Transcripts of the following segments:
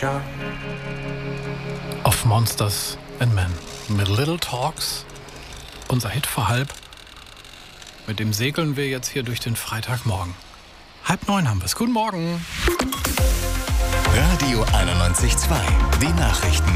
Auf Monsters and Men mit Little Talks, unser Hit vor halb. Mit dem segeln wir jetzt hier durch den Freitagmorgen. 8:30 haben wir es. Guten Morgen. Radio 91.2, die Nachrichten.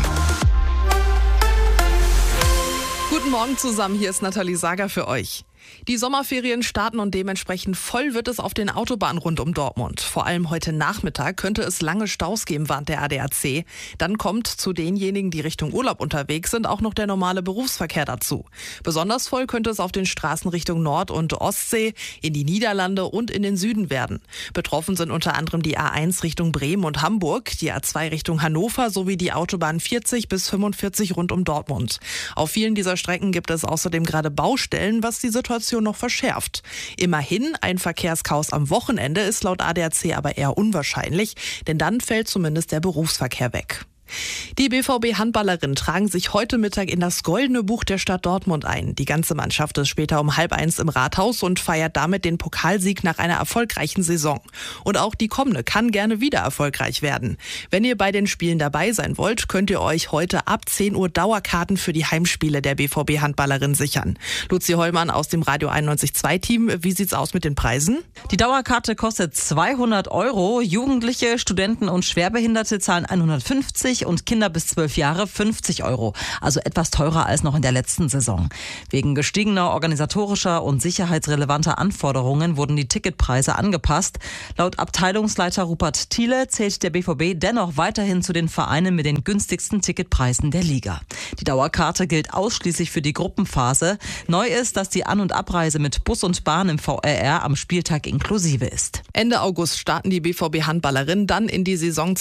Guten Morgen zusammen, hier ist Nathalie Sager für euch. Die Sommerferien starten und dementsprechend voll wird es auf den Autobahnen rund um Dortmund. Vor allem heute Nachmittag könnte es lange Staus geben, warnt der ADAC. Dann kommt zu denjenigen, die Richtung Urlaub unterwegs sind, auch noch der normale Berufsverkehr dazu. Besonders voll könnte es auf den Straßen Richtung Nord- und Ostsee, in die Niederlande und in den Süden werden. Betroffen sind unter anderem die A1 Richtung Bremen und Hamburg, die A2 Richtung Hannover sowie die Autobahn 40 bis 45 rund um Dortmund. Auf vielen dieser Strecken gibt es außerdem gerade Baustellen, was die Situation noch verschärft. Immerhin, ein Verkehrschaos am Wochenende ist laut ADAC aber eher unwahrscheinlich, denn dann fällt zumindest der Berufsverkehr weg. Die BVB-Handballerinnen tragen sich heute Mittag in das Goldene Buch der Stadt Dortmund ein. Die ganze Mannschaft ist später um 12:30 im Rathaus und feiert damit den Pokalsieg nach einer erfolgreichen Saison. Und auch die kommende kann gerne wieder erfolgreich werden. Wenn ihr bei den Spielen dabei sein wollt, könnt ihr euch heute ab 10 Uhr Dauerkarten für die Heimspiele der BVB-Handballerinnen sichern. Luzi Hollmann aus dem Radio 91.2-Team, wie sieht's aus mit den Preisen? Die Dauerkarte kostet 200 €. Jugendliche, Studenten und Schwerbehinderte zahlen 150 und Kinder bis 12 Jahre 50 €. Also etwas teurer als noch in der letzten Saison. Wegen gestiegener organisatorischer und sicherheitsrelevanter Anforderungen wurden die Ticketpreise angepasst. Laut Abteilungsleiter Rupert Thiele zählt der BVB dennoch weiterhin zu den Vereinen mit den günstigsten Ticketpreisen der Liga. Die Dauerkarte gilt ausschließlich für die Gruppenphase. Neu ist, dass die An- und Abreise mit Bus und Bahn im VRR am Spieltag inklusive ist. Ende August starten die BVB-Handballerinnen dann in die Saison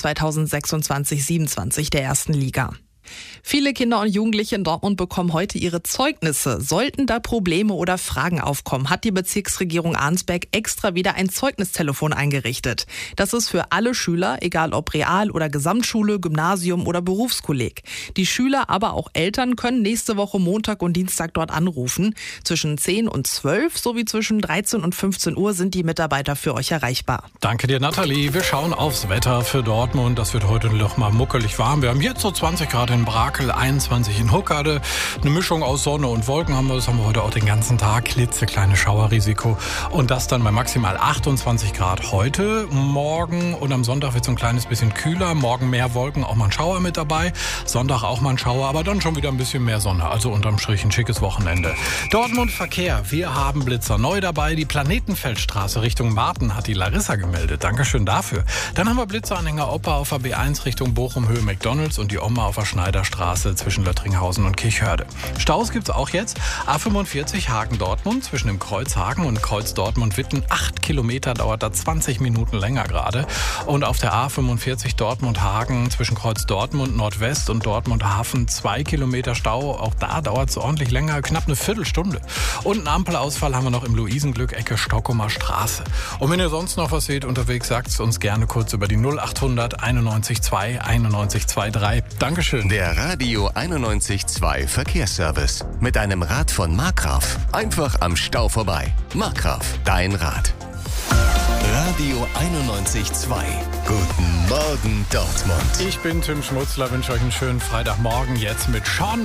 2026/27 der ersten Liga. Viele Kinder und Jugendliche in Dortmund bekommen heute ihre Zeugnisse. Sollten da Probleme oder Fragen aufkommen, hat die Bezirksregierung Arnsberg extra wieder ein Zeugnistelefon eingerichtet. Das ist für alle Schüler, egal ob Real- oder Gesamtschule, Gymnasium oder Berufskolleg. Die Schüler, aber auch Eltern können nächste Woche Montag und Dienstag dort anrufen. Zwischen 10 und 12 sowie zwischen 13 und 15 Uhr sind die Mitarbeiter für euch erreichbar. Danke dir, Nathalie. Wir schauen aufs Wetter für Dortmund. Das wird heute noch mal muckelig warm. Wir haben jetzt so 20 Grad in Brakel, 21 in Huckade. Eine Mischung aus Sonne und Wolken haben wir. Das haben wir heute auch den ganzen Tag. Klitzekleine Schauerrisiko. Und das dann bei maximal 28 Grad heute. Morgen und am Sonntag wird es ein kleines bisschen kühler. Morgen mehr Wolken, auch mal ein Schauer mit dabei. Sonntag auch mal ein Schauer, aber dann schon wieder ein bisschen mehr Sonne. Also unterm Strich ein schickes Wochenende. Dortmund Verkehr. Wir haben Blitzer neu dabei. Die Planetenfeldstraße Richtung Marten hat die Larissa gemeldet. Dankeschön dafür. Dann haben wir Blitzeranhänger Opa auf der B1 Richtung Bochum Höhe McDonalds und die Oma auf der Schneiderstraße zwischen Löttringhausen und Kirchhörde. Staus gibt's auch jetzt. A45 Hagen-Dortmund zwischen dem Kreuz Hagen und Kreuz Dortmund-Witten. 8 Kilometer dauert da 20 Minuten länger gerade. Und auf der A45 Dortmund-Hagen zwischen Kreuz Dortmund Nordwest und Dortmund Hafen 2 Kilometer Stau. Auch da dauert es ordentlich länger, knapp eine Viertelstunde. Und einen Ampelausfall haben wir noch im Luisenglück, Ecke Stockumer Straße. Und wenn ihr sonst noch was seht unterwegs, sagt es uns gerne kurz über die 0800 91 2 91 23. Dankeschön. Der Radio 91.2 Verkehrsservice. Mit einem Rad von Markgraf. Einfach am Stau vorbei. Markgraf, dein Rad. Radio 91.2. Guten Morgen, Dortmund. Ich bin Tim Schmutzler, wünsche euch einen schönen Freitagmorgen jetzt mit Sean